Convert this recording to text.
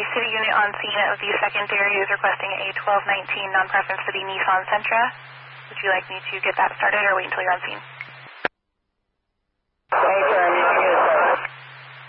city unit on scene of the secondary is requesting a 1219 non-preference to the Nissan Sentra. Would you like me to get that started or wait until you're on scene?